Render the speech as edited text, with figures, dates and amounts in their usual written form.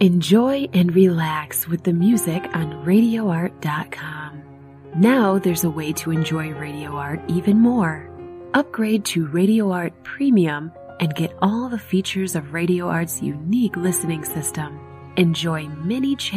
Enjoy and relax with the music on RadioArt.com. Now there's a way to enjoy Radio Art even more. Upgrade to Radio Art Premium and get all the features of Radio Art's unique listening system. Enjoy many